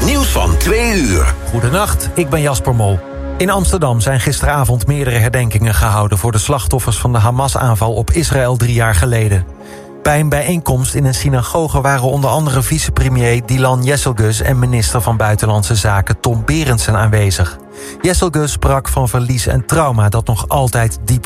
nieuws van 2 uur. Goedenacht, ik ben Jasper Mol. In Amsterdam zijn gisteravond meerdere herdenkingen gehouden voor de slachtoffers van de Hamas-aanval op Israël 3 jaar geleden. Bij een bijeenkomst in een synagoge waren onder andere vicepremier Dilan Jesselgus en minister van Buitenlandse Zaken Tom Berendsen aanwezig. Jesselgus sprak van verlies en trauma dat nog altijd diep